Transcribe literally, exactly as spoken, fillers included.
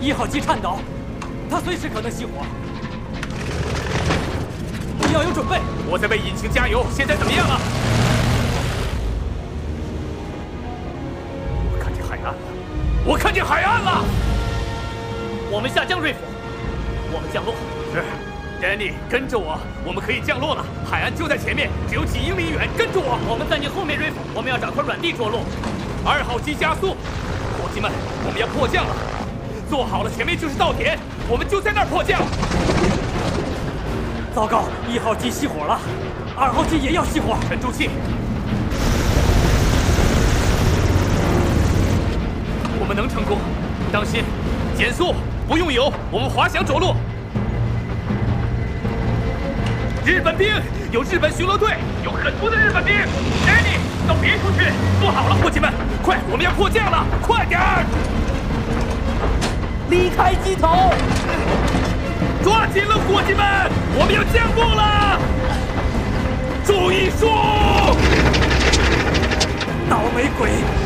一号机颤抖，它随时可能熄火。你要有准备。 我在为引擎加油，现在怎么样了？我看见海岸了，我看见海岸了。 我们下降，瑞夫。我们降落。 是。 Danny， 跟着我，我们可以降落了。海岸就在前面，只有几英里远。跟着我， 我们在你后面，瑞夫。我们要找块软地着陆。 二号机加速，伙计们，我们要迫降了。做好了，前面就是稻田，我们就在那儿迫降。 糟糕，一号机熄火了，二号机也要熄火。 沉住气，我们能成功。当心，减速，不用油，我们滑翔着陆。 日本兵，有日本巡逻队，有很多的日本兵。Danny， 都别出去，坐好了，伙计们，快，我们要迫降了，快点儿！ 离开机头， 抓紧了，伙计们，我们要降落了！注意树！ 倒霉鬼！